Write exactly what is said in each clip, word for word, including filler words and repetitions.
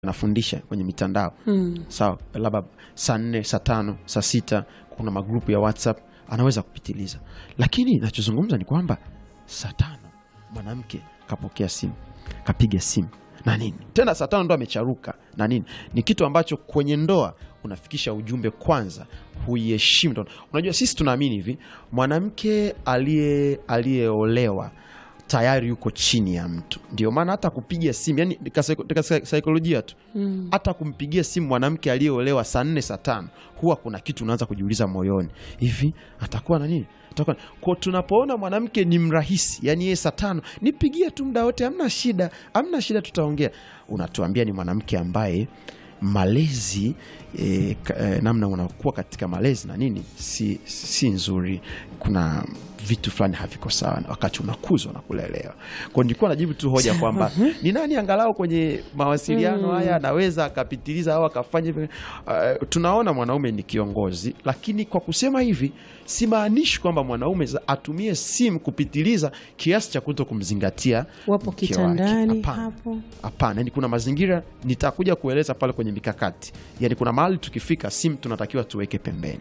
nafundisha kwenye mitandao. Hmm. Sawa, labda saa nne, saa tano, saa sita kuna magrupu ya WhatsApp, anaweza kupitiliza. Lakini ninachozungumza ni kwamba saa tano mwanamke kapokea simu, kapiga simu na nini? Tena saa tano ndo amecharuka na nini? Ni kitu ambacho kwenye ndoa unafikisha ujumbe kwanza, huiheshimu. Unajua sisi tunaamini hivi, mwanamke aliye aliyeolewa tayari yuko chini ya mtu. Ndio maana hata kupigia simu, yani katika saikolojia tu, mm. hata kumpigia simu mwanamke aliyeolewa saa nne saa tano, huwa kuna kitu unaanza kujiuliza moyoni. Hivi atakuwa na nini? Atakuwa kwa tunapoona mwanamke ni mrahisi, yani yeye saa tano, nipigie tu muda wote, hamna shida, hamna shida tutaongea. Unatuambia ni mwanamke ambaye malezi e, e, namna unakuwa katika malezi na nini si, si nzuri. Kuna vitu fulani haviko sawa wakati unakuzwa na kulelewa. Kwa nilikuwa najibu tu hoja kwamba ni nani angalau kwenye mawasiliano mm. haya anaweza akapitiliza au akafanya uh, tunaona mwanaume ni kiongozi, lakini kwa kusema hivi simaanishi kwamba mwanaume atumie simu kupitiliza kiasi cha kuto kumzingatia wapo kitandani hapo. Hapana, yani kuna mazingira nitakuja kueleza pale kwenye mikakati. Yani kuna mahali tukifika simu tunatakiwa tuweke pembeni.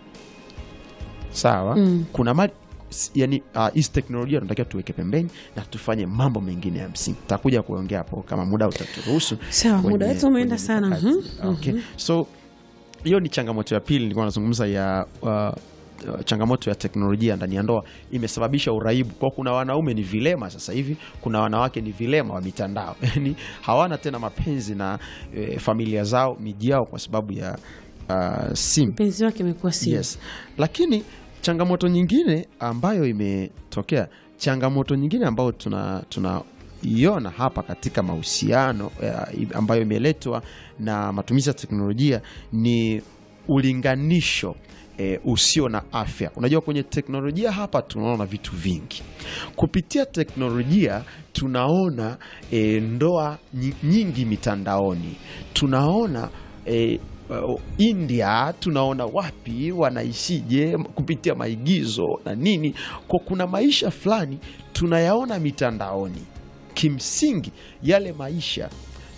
Sawa? Mm. Kuna mahali yani uh, hizi teknolojia tunatakiwa tuweke pembeni na tufanye mambo mengine ya msingi. Tutakuja kuongea hapo kama muda utaturuhusu. Sawa, muda wetu umeenda sana. Mm-hmm. Okay. Mm-hmm. So hiyo ni changamoto ya pili nilikuwa nazungumza ya uh, changamoto ya teknolojia ndani ya ndoa imesababisha uraibu. Kwa kuna wanaume ni vilema sasa hivi, kuna wanawake ni vilema wa mitandao. Yaani hawana tena mapenzi na e, familia zao, miji yao kwa sababu ya uh, simu. Penzi wake imekuwa simu. Yes. Lakini changamoto nyingine ambayo imetokea, changamoto nyingine ambayo tuna tuna iona hapa katika mahusiano ambayo imeletwa na matumizi ya teknolojia ni ulinganisho E, usio na afya. Unajua kwenye teknolojia hapa tunaona vitu vingi. Kupitia teknolojia tunaona e, ndoa nyingi mitandaoni. Tunaona e, uh, India, tunaona wapi wanaishije kupitia maigizo na nini. Kwa kuna maisha fulani tunayaona mitandaoni. Kimsingi yale maisha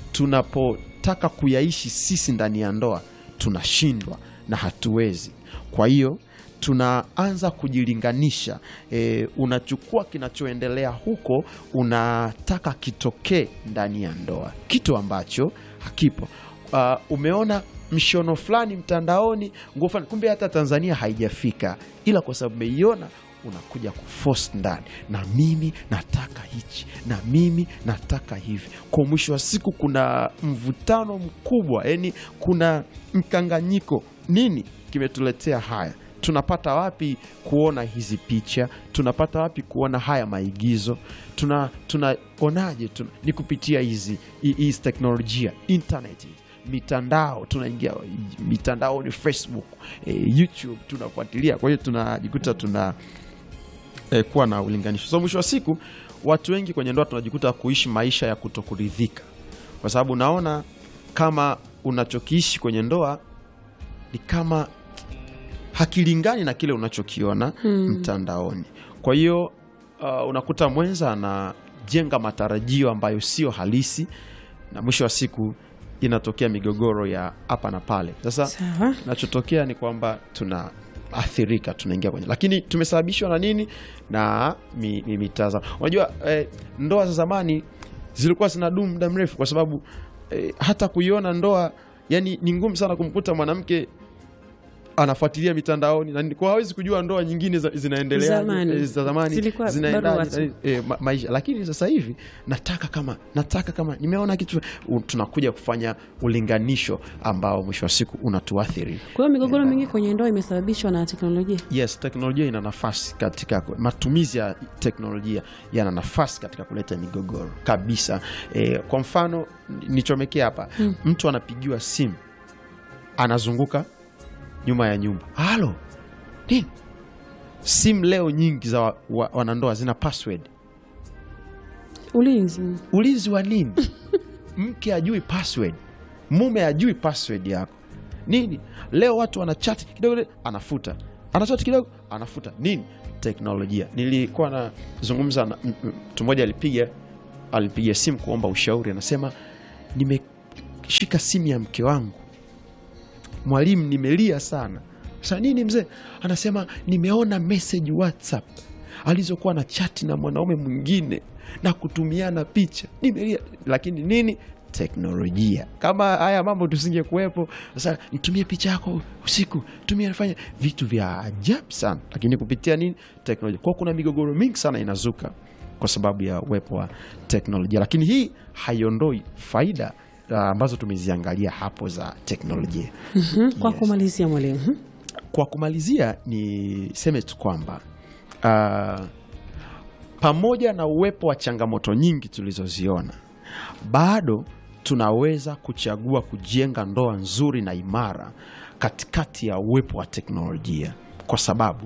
tunapotaka kuyaishi sisi ndani ya ndoa tunashindwa na hatuwezi. Kwa hiyo tunaanza kujilinganisha. E, unachukua kinachoendelea huko unataka kitokee ndani ya ndoa, kitu ambacho hakipo. Uh, umeona mshono fulani mtandaoni, nguo fulani, kumbe hata Tanzania haijafika, ila kwa sababu umeiona unakuja kuforce ndani, na mimi nataka hichi, na mimi nataka hivi. Kwa mwisho wa siku kuna mvutano mkubwa, yani kuna mkanganyiko. Nini kimetuletea haya? Tunapata wapi kuona hizi picha? Tunapata wapi kuona haya maigizo? Tuna tunaonaje? Tuna, ni kupitia hizi hizi teknolojia, internet, mitandao. Tunaingia mitandao ni Facebook, eh, YouTube, tunafuatilia. Kwa hiyo tunajikuta tuna eh, kuwa na ulinganisho. So mwisho wa siku watu wengi kwenye ndoa tunajikuta kuishi maisha ya kutokuridhika, kwa sababu naona kama unachokiishi kwenye ndoa ni kama hakilingani na kile unachokiona hmm. mtandaoni. Kwa hiyo uh, unakuta mwenza anajenga matarajio ambayo sio halisi, na mwisho wa siku inatokea migogoro ya hapa na pale. Sasa kinachotokea ni kwamba tunaathirika, tunaingia kwenye, lakini tumesababishwa na nini? Na mi, mi, mitazamo. Unajua eh, ndoa za zamani zilikuwa zinadumu muda mrefu, kwa sababu eh, hata kuiona ndoa, yani ni ngumu sana kumkuta mwanamke anafuatilia mitandaoni na kwa hawezi kujua ndoa nyingine zinaendelea za zamani zinaenda e, ma, maisha. Lakini sasa hivi nataka kama nataka kama nimeona kitu, tunakuja kufanya ulinganisho ambao mwisho wa siku unatuathiri. Kwa hiyo migogoro mingi kwenye ndoa imesababishwa na teknolojia. Yes, teknolojia ina nafasi katika matumizi ya teknolojia, yana nafasi katika kuleta migogoro kabisa. E, kwa mfano nichomekea hapa, hmm. mtu anapigiwa simu anazunguka nyuma ya nyumba. Halo. Nini? Simu leo nyingi za wa, wa, wanandoa zina password. Ulinzi. Ulinzi wa nini? Mke ajui password, mume ajui password yako. Nini? Leo watu wanachat kidogo anafuta. Anachat kidogo anafuta. Nini? Teknolojia. Nilikuwa nazungumza na mtu mmoja, alipiga alipiga simu kuomba ushauri, anasema nime nimeshika simu ya mke wangu, mwalimu, nimelia sana. Sasa nini mzee? Anasema nimeona message WhatsApp alizokuwa na chat na mwanaume mwingine na kutumiana picha, nimelia. Lakini nini? Teknolojia. Kama haya mambo tusinge kuwepo, sasa nitumie picha yako usiku, tumia, nafanya vitu vya ajabu sana, lakini kupitia nini? Teknolojia. Kwa kuna migogoro mingi sana inazuka kwa sababu ya uwepo wa teknolojia, lakini hii haiondoi faida ambazo uh, tumeziangalia hapo za teknolojia. Mm-hmm. Yes. Kwa kumalizia mwalimu, kwa kumalizia ni seme tu kwamba uh, pamoja na uwepo wa changamoto nyingi tulizoziona, bado tunaweza kuchagua kujenga ndoa nzuri na imara katikati ya uwepo wa teknolojia, kwa sababu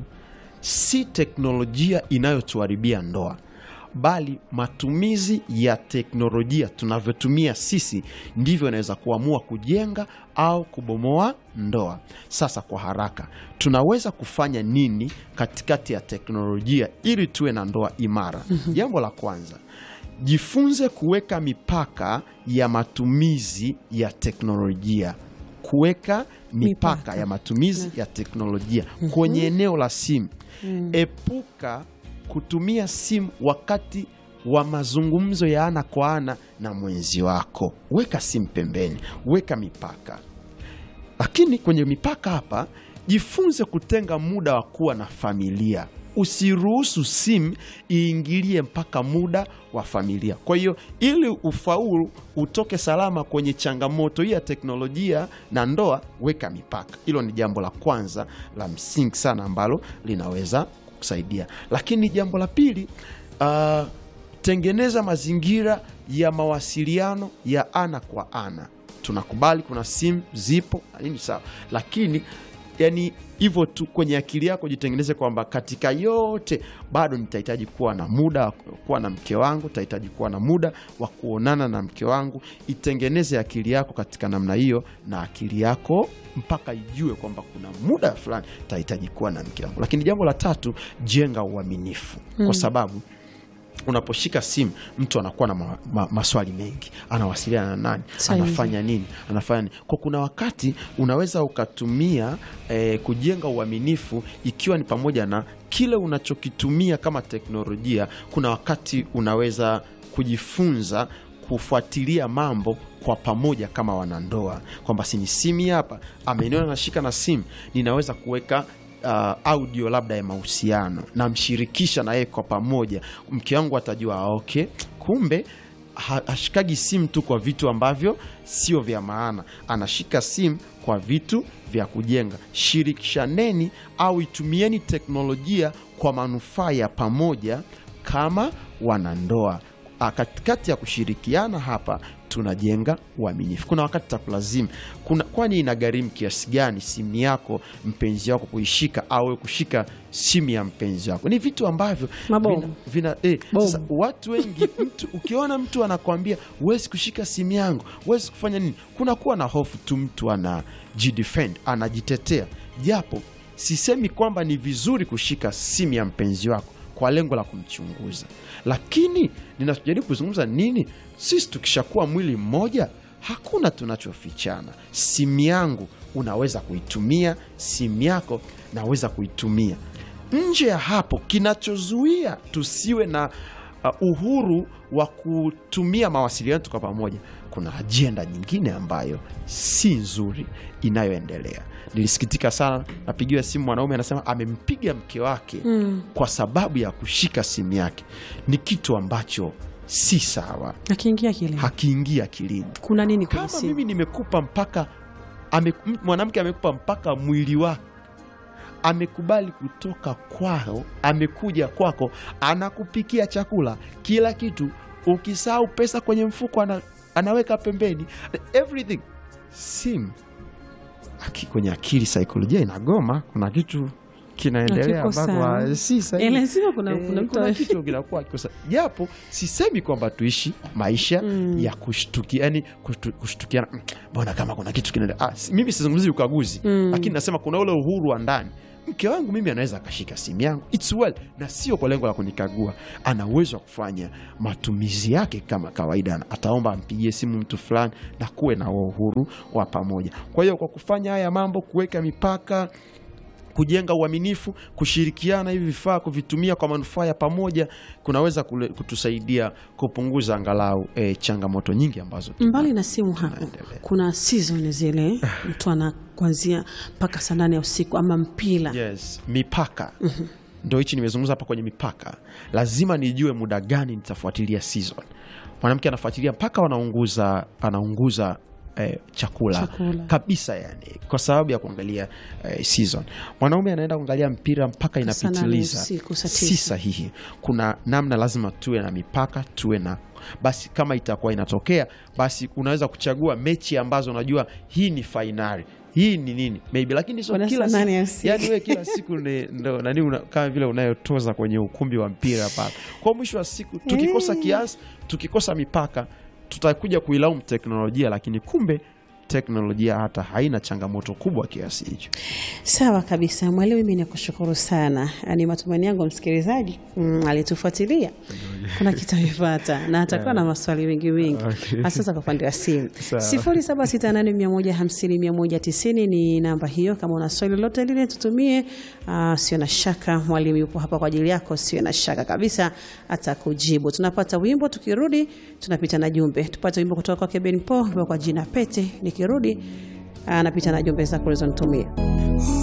si teknolojia inayotuharibia ndoa, bali matumizi ya teknolojia tunavyotumia sisi ndivyo inaweza kuamua kujenga au kubomoa ndoa. Sasa kwa haraka, tunaweza kufanya nini katikati ya teknolojia ili tuwe na ndoa imara? Mm-hmm. Jambo la kwanza, jifunze kuweka mipaka ya matumizi ya teknolojia. Kuweka mipaka, mipaka ya matumizi ya teknolojia mm-hmm. kwenye eneo la simu. Mm. Epuka kutumia simu wakati wa mazungumzo ya ana kwa ana na mwenzi wako. Weka simu pembeni, weka mipaka. Lakini kwenye mipaka hapa, jifunze kutenga muda wa kuwa na familia. Usiruhusu simu iingilie mpaka muda wa familia. Kwa hiyo ili ufaulu utoke salama kwenye changamoto hii ya teknolojia na ndoa, weka mipaka. Hilo ni jambo la kwanza la msingi sana ambalo linaweza kusaidia. Lakini jambo la pili, uh, tengeneza mazingira ya mawasiliano ya ana kwa ana. Tunakubali kuna simu zipo, nini sawa, lakini yani hivyo tu kwenye akili yako jitengeneze kwamba katika yote bado nitahitaji kuwa na muda kuwa na mke wangu, nitahitaji kuwa na muda wa kuonana na mke wangu. Itengeneze akili yako katika namna hiyo, na akili yako mpaka ijue kwamba kuna muda fulani nitahitaji kuwa na mke wangu. Lakini jambo la tatu, jenga uaminifu. Hmm. Kwa sababu unaposhika simu mtu anakuwa na ma, ma, maswali mengi. Anawasiliana na nani? Sahi. Anafanya nini? Anafanya nini? Kwa kuna wakati unaweza ukatumia eh, kujenga uaminifu, ikiwa ni pamoja na kile unachokitumia kama teknolojia. Kuna wakati unaweza kujifunza kufuatilia mambo kwa pamoja kama wanandoa, kwamba si ni simu hapa, ameniona nashika na simu, ninaweza kuweka Uh, audio labda ya mahusiano, na mshirikisha na yeye kwa pamoja. Mke wangu atajua okay, kumbe hashikagi simu tu kwa vitu ambavyo sio vya maana, anashika simu kwa vitu vya kujenga. Shirikishaneni au itumieni teknolojia kwa manufaa ya pamoja kama wanandoa. Katikati ya kushirikiana hapa tunajenga uaminifu. Kuna wakati takulazimu, kuna kwani inagharimu kiasi gani simu yako mpenzi wako kuishika au kushika simu ya mpenzi wako? Ni vitu ambavyo vina, vina eh, sasa watu wengi mtu ukiona mtu anakuambia huwezi kushika simu yangu, huwezi kufanya nini, kuna kuwa na hofu tu, mtu anajidefend, anajitetea. Japo sisemi kwamba ni vizuri kushika simu ya mpenzi wako kwa lengo la kumchunguza, lakini ninajaribu kuzungumza nini, sisi tukishakuwa mwili mmoja hakuna tunachofichana. Simu yangu unaweza kuitumia, simu yako naweza kuitumia. Nje ya hapo, kinachozuia tusiwe na uh, uhuru wa kutumia mawasiliano kwa pamoja, kuna ajenda nyingine ambayo si nzuri inayoendelea. Nilisikitika sana, napigiwa simu mwanaume anasema amempiga mke wake mm. kwa sababu ya kushika simu yake. Ni kitu ambacho si sawa, hakiingia akilini. Hakiingia akilini. Kuna nini kwa kama simu? Mimi nimekupa mpaka ame, mwanamke amekupa mpaka mwili wake, amekubali kutoka kwao, amekuja kwako, anakupikia chakula, kila kitu. Ukisahau pesa kwenye mfuko ana, anaweka pembeni, everything. Simu Aki, kwenye akili saikolojia inagoma, kuna kitu kinaendelea Akikosa. ambavyo si sahihi. Eh, lazima kuna- Eh, kuna mtu kuna awe- kitu kinakuwa kikosa. Japo sisemi kwamba tuishi maisha ya kushtukia, yani kushtu- kushtukiana, "Mm, mbona kama kuna kitu kinaendelea." Ah, si- mimi sizungumzi ukaguzi, lakini nasema kuna ule uhuru wa ndani. Mke wangu mimi anaweza akashika simu yangu, it's well, na sio kwa lengo la kunikagua. Ana uwezo wa kufanya matumizi yake kama kawaida, ataomba ampigie simu mtu fulani, na kuwe na huo uhuru wa pamoja. Kwa hiyo kwa kufanya haya mambo, kuweka mipaka, kujenga uaminifu, kushirikiana hivi vifaa, kuvitumia kwa manufaa ya pamoja, kunaweza kule- kutusaidia kupunguza angalau eh, changamoto nyingi ambazo tuna- Mbali na simu hapo, tunaendelea. kuna season zile mtu ana kuanzia mpaka saa nane ya usiku ama mpira. Yes, mipaka. Ndio hichi nimezungumza hapa kwenye mipaka. Lazima nijue muda gani nitafuatilia season. Mwanamke anafuatilia mpaka wanaunguza anaunguza eh, chakula, Chakula. kabisa, yani kwa sababu ya kuangalia eh, season. Mwanaume anaenda kuangalia mpira mpaka Saa nane inapitiliza, usiku, saa si tisa. sahihi. Kuna namna, lazima tuwe na mipaka, tuwe na basi, kama itakuwa inatokea, basi unaweza kuchagua mechi ambazo unajua hii ni fainali, hii ni nini maybe, lakini sio Kuna kila saa nane siku. ya usiku. Yani wewe kila siku ni- ndo nani una, kama vile unayotoza kwenye ukumbi wa mpira pale. Kwa mwisho wa siku tukikosa kiasi, tukikosa mipaka, tutakuja kuilaumu teknolojia, lakini kumbe teknolojia hata haina changamoto kubwa kiasi hicho. Sawa kabisa mwalimu, mimi nakushukuru sana. Ni matumaini yangu msikilizaji mm, alitufuatilia kuna kitu amepata na atakuwa na maswali mengi mengi, Okay. hasa kwa upande wa simu. Sawa. sifuri saba sita nane mia moja hamsini mia moja tisini ni namba hiyo. Kama una swali lolote lile tutumie. Uh, sio na shaka mwalimu yupo hapa kwa ajili yako, sio na shaka kabisa atakujibu. Tunapata wimbo, tukirudi tunapita na jumbe. Tupate wimbo kutoka kwa Ben Paul kwa jina Pete. Nikirudi anapita na jumbe zako ulizonitumia.